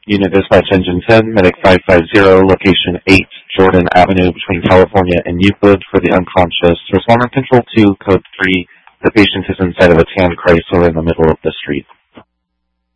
Unit Dispatch Engine 10, Medic 550, Location 8, Jordan Avenue between California and Euclid for the unconscious. Responder Control 2, Code 3, the patient is inside of a tan Chrysler in the middle of the street.